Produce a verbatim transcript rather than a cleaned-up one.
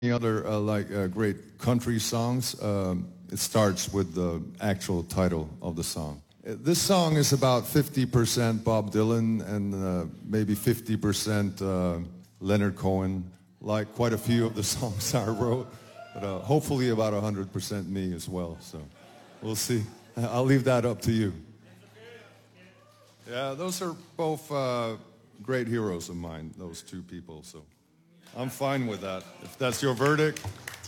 Any other uh, like uh, great country songs, um, it starts with the actual title of the song. Uh, This song is about fifty percent Bob Dylan and uh, maybe fifty percent uh, Leonard Cohen, like quite a few of the songs I wrote, but uh, hopefully about one hundred percent me as well. So we'll see. I'll leave that up to you. Yeah, those are both uh, great heroes of mine, those two people. So I'm fine with that. If that's your verdict.